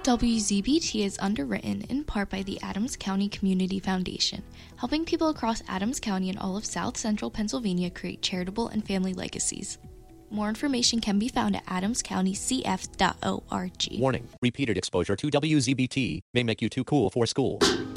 WZBT is underwritten in part by the Adams County Community Foundation, helping people across Adams County and all of South Central Pennsylvania create charitable and family legacies. More information can be found at adamscountycf.org. Warning: repeated exposure to WZBT may make you too cool for school.